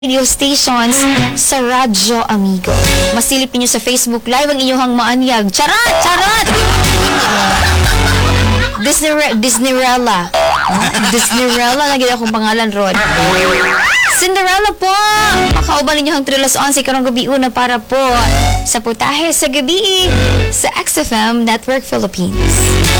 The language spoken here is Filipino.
radio stations sa Radyo Amigo. Masilip niyo sa Facebook Live ang inyong maanyag. Charat! Charat! Disneyrella. Disneyrella na gina akong pangalan, Rod. Cinderella po! Makauban ninyo ang 3:11 karong gabi una para po sa putahe sa gabi sa XFM Network Philippines.